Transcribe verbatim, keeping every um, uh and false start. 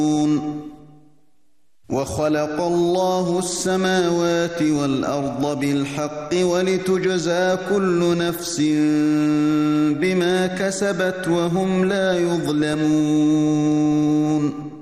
وَخَلَقَ اللَّهُ السَّمَاوَاتِ وَالْأَرْضَ بِالْحَقِّ وَلِتُجْزَى كُلُّ نَفْسٍ بِمَا كَسَبَتْ وَهُمْ لَا يُظْلَمُونَ